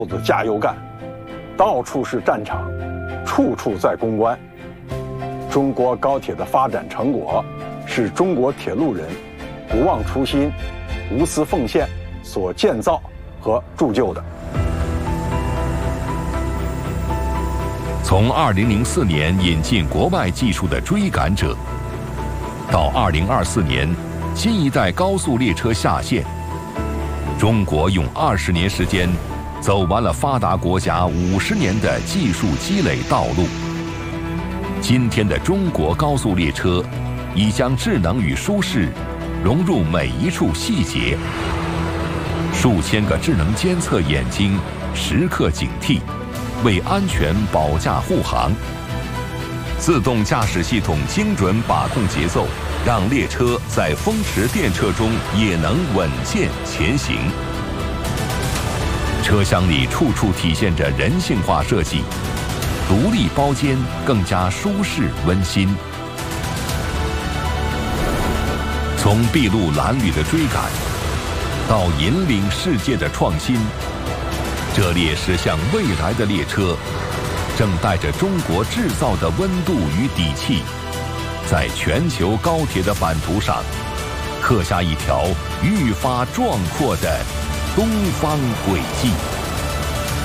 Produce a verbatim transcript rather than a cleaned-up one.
子加油干，到处是战场，处处在攻关。中国高铁的发展成果，是中国铁路人不忘初心、无私奉献所建造和铸就的。 从二零零四年引进国外技术的追赶者，到二零二四年新一代高速列车下线，中国用二十年时间走完了发达国家五十年的技术积累道路。今天的中国高速列车已将智能与舒适融入每一处细节，数千个智能监测眼睛时刻警惕，为安全保驾护航。自动驾驶系统精准把控节奏，让列车在风驰电掣中也能稳健前行。车厢里处处体现着人性化设计，独立包间更加舒适温馨。从筚路蓝缕的追赶，到引领世界的创新，这列驶向未来的列车，正带着中国制造的温度与底气，在全球高铁的版图上，刻下一条愈发壮阔的东方轨迹。